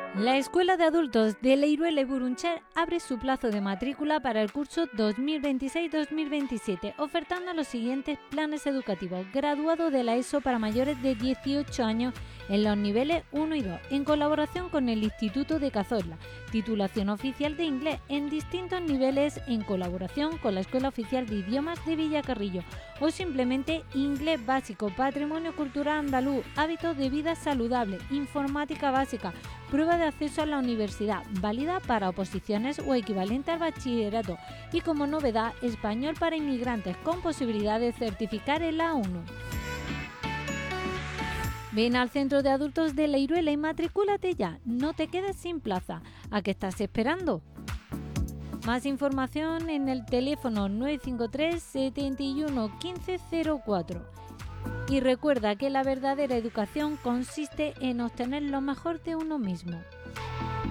La Escuela de Adultos de Leiruela y Buruncher abre su plazo de matrícula para el curso 2026-2027, ofertando los siguientes planes educativos: graduado de la ESO para mayores de 18 años en los niveles 1 y 2, en colaboración con el Instituto de Cazorla; titulación oficial de inglés en distintos niveles en colaboración con la Escuela Oficial de Idiomas de Villacarrillo; o simplemente inglés básico, patrimonio cultural andaluz, hábitos de vida saludable, informática básica, prueba de acceso a la universidad, válida para oposiciones o equivalente al bachillerato, y como novedad, español para inmigrantes con posibilidad de certificar el A1. Ven al Centro de Adultos de Leiruela y matricúlate ya, no te quedes sin plaza. ¿A qué estás esperando? Más información en el teléfono 953 71 15 04. Y recuerda que la verdadera educación consiste en obtener lo mejor de uno mismo.